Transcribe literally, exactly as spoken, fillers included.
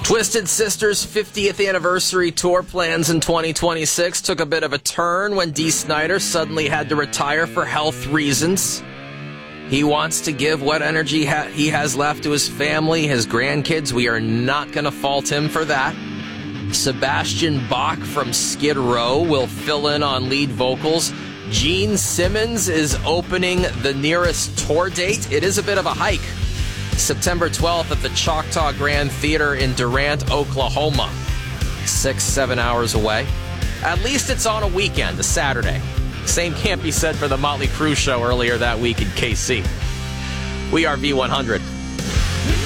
Twisted Sister's fiftieth anniversary tour plans in twenty twenty-six took a bit of a turn when Dee Snider suddenly had to retire for health reasons. He wants to give what energy ha- he has left to his family, his grandkids. We are not going to fault him for that. Sebastian Bach from Skid Row will fill in on lead vocals. Gene Simmons is opening the nearest tour date. It is a bit of a hike. September twelfth at the Choctaw Grand Theater in Durant, Oklahoma. Six, seven hours away. At least it's on a weekend, a Saturday. Same can't be said for the Motley Crue show earlier that week in K C. We are V one hundred.